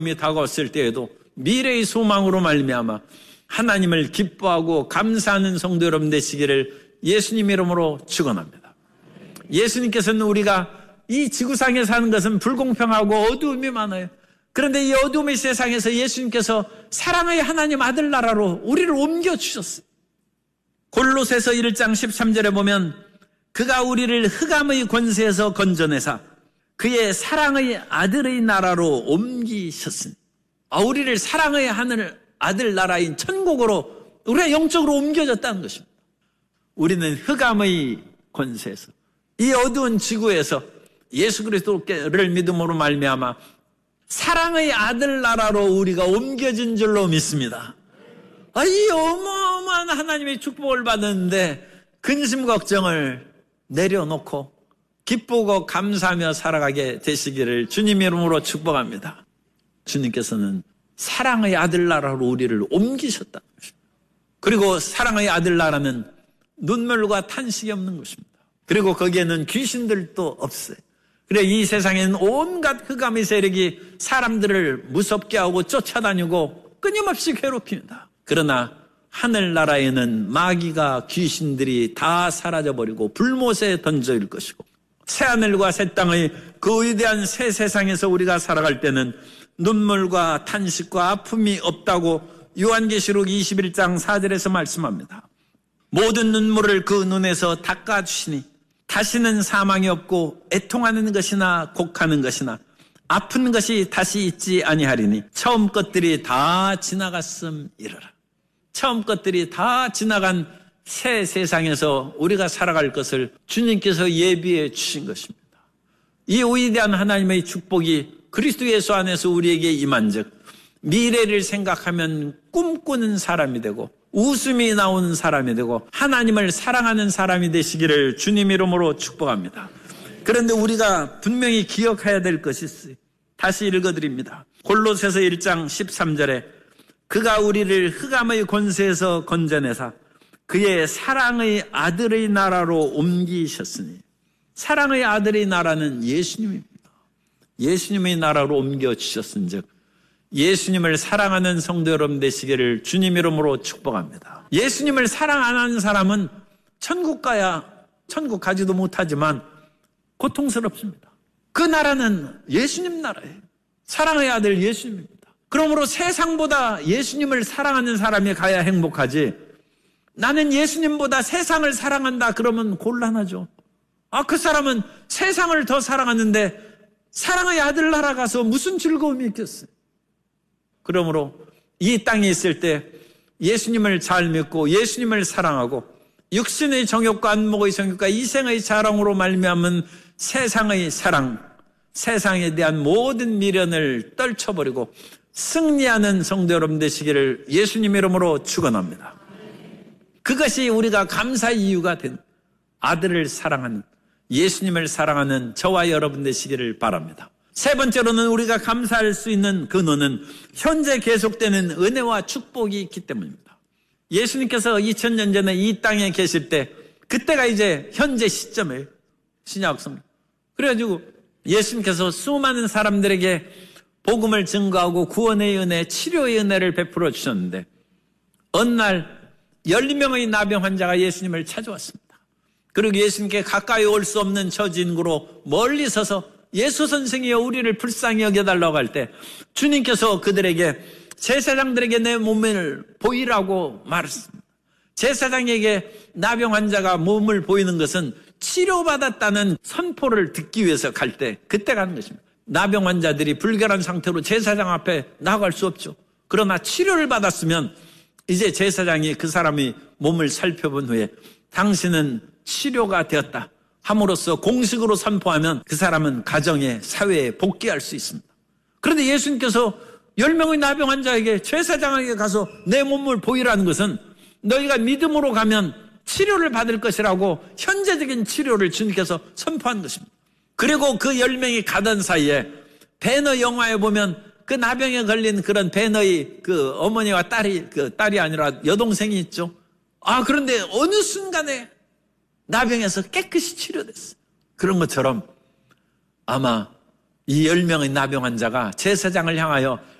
다가왔을 때에도 미래의 소망으로 말미암아 하나님을 기뻐하고 감사하는 성도 여러분 되시기를 예수님 이름으로 축원합니다. 예수님께서는 우리가 이 지구상에 사는 것은 불공평하고 어두움이 많아요. 그런데 이 어두움의 세상에서 예수님께서 사랑의 하나님 아들 나라로 우리를 옮겨주셨어요. 골로새서 1장 13절에 보면 그가 우리를 흑암의 권세에서 건져내사 그의 사랑의 아들의 나라로 옮기셨으니, 우리를 사랑의 하늘 아들 나라인 천국으로 우리가 영적으로 옮겨졌다는 것입니다. 우리는 흑암의 권세에서, 이 어두운 지구에서 예수 그리스도를 믿음으로 말미암아 사랑의 아들 나라로 우리가 옮겨진 줄로 믿습니다. 이 어마어마한 하나님의 축복을 받았는데 근심 걱정을 내려놓고 기쁘고 감사하며 살아가게 되시기를 주님 이름으로 축복합니다. 주님께서는 사랑의 아들 나라로 우리를 옮기셨다는 것입니다. 그리고 사랑의 아들 나라는 눈물과 탄식이 없는 것입니다. 그리고 거기에는 귀신들도 없어요. 그래 이 세상에는 온갖 흑암의 세력이 사람들을 무섭게 하고 쫓아다니고 끊임없이 괴롭힙니다. 그러나 하늘나라에는 마귀가 귀신들이 다 사라져버리고 불못에 던져질 것이고 새하늘과 새 땅의 그 위대한 새 세상에서 우리가 살아갈 때는 눈물과 탄식과 아픔이 없다고 요한계시록 21장 4절에서 말씀합니다. 모든 눈물을 그 눈에서 닦아주시니 다시는 사망이 없고 애통하는 것이나 곡하는 것이나 아픈 것이 다시 있지 아니하리니 처음 것들이 다 지나갔음이러라. 처음 것들이 다 지나간 새 세상에서 우리가 살아갈 것을 주님께서 예비해 주신 것입니다. 이 위대한 하나님의 축복이 그리스도 예수 안에서 우리에게 임한즉 미래를 생각하면 꿈꾸는 사람이 되고 웃음이 나오는 사람이 되고 하나님을 사랑하는 사람이 되시기를 주님 이름으로 축복합니다. 그런데 우리가 분명히 기억해야 될 것이 있어요. 다시 읽어드립니다. 골로새서 1장 13절에 그가 우리를 흑암의 권세에서 건져내사 그의 사랑의 아들의 나라로 옮기셨으니, 사랑의 아들의 나라는 예수님입니다. 예수님의 나라로 옮겨주셨은즉 예수님을 사랑하는 성도 여러분 되시기를 주님 이름으로 축복합니다. 예수님을 사랑 안 하는 사람은 천국 가야 천국 가지도 못하지만 고통스럽습니다. 그 나라는 예수님 나라예요. 사랑의 아들 예수님입니다. 그러므로 세상보다 예수님을 사랑하는 사람이 가야 행복하지, 나는 예수님보다 세상을 사랑한다 그러면 곤란하죠. 그 사람은 세상을 더 사랑하는데 사랑의 아들 나라 가서 무슨 즐거움이 있겠어요. 그러므로 이 땅에 있을 때 예수님을 잘 믿고 예수님을 사랑하고 육신의 정욕과 안목의 정욕과 이생의 자랑으로 말미암은 세상의 사랑, 세상에 대한 모든 미련을 떨쳐버리고 승리하는 성도 여러분 되시기를 예수님 이름으로 축원합니다. 그것이 우리가 감사의 이유가 된 아들을 사랑하는, 예수님을 사랑하는 저와 여러분 되시기를 바랍니다. 세 번째로는 우리가 감사할 수 있는 근원은 현재 계속되는 은혜와 축복이 있기 때문입니다. 예수님께서 2000년 전에 이 땅에 계실 때 그때가 이제 현재 시점이에요. 신약성경. 그래가지고 예수님께서 수많은 사람들에게 복음을 증거하고 구원의 은혜, 치료의 은혜를 베풀어 주셨는데 어느 날 12명의 나병 환자가 예수님을 찾아왔습니다. 그리고 예수님께 가까이 올 수 없는 처진구로 멀리 서서 예수 선생이여 우리를 불쌍히 여겨달라고 할 때 주님께서 그들에게 제사장들에게 내 몸을 보이라고 말했습니다. 제사장에게 나병 환자가 몸을 보이는 것은 치료받았다는 선포를 듣기 위해서 갈 때 그때 가는 것입니다. 나병 환자들이 불결한 상태로 제사장 앞에 나아갈 수 없죠. 그러나 치료를 받았으면 이제 제사장이 그 사람이 몸을 살펴본 후에 당신은 치료가 되었다 함으로써 공식으로 선포하면 그 사람은 가정에, 사회에 복귀할 수 있습니다. 그런데 예수님께서 10명의 나병 환자에게 제사장에게 가서 내 몸을 보이라는 것은 너희가 믿음으로 가면 치료를 받을 것이라고 현재적인 치료를 주님께서 선포한 것입니다. 그리고 그 10명이 가던 사이에 배너 영화에 보면 그 나병에 걸린 그런 배너의 그 어머니와 딸이 아니라 여동생이 있죠. 그런데 어느 순간에 나병에서 깨끗이 치료됐어요. 그런 것처럼 아마 이 10명의 나병 환자가 제사장을 향하여